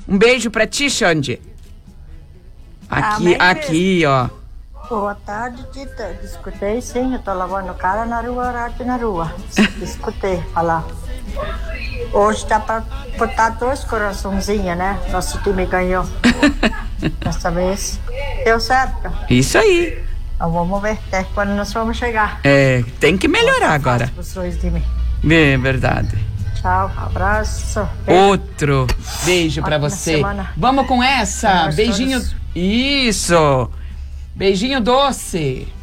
Um beijo pra ti, Xande. Aqui, ó. Boa tarde, Tita. Escutei sim, eu tô lavando cara na rua, na rua. Escutei falar. Hoje dá pra botar 2 coraçãozinhos, né? Nosso time ganhou. Dessa vez deu certo. Isso aí. Então vamos ver até quando nós vamos chegar. Tem que melhorar agora. É verdade. Tchau, abraço. Outro beijo pra você. Semana. Vamos com essa. Beijinho. Todos. Isso. Beijinho doce.